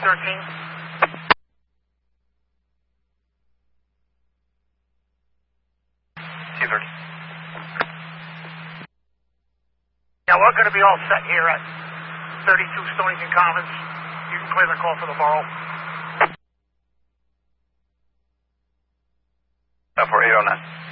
T-13. Yeah, we're going to be all set here at 32 Stonington Commons. You can clear the call for the borough. 4809.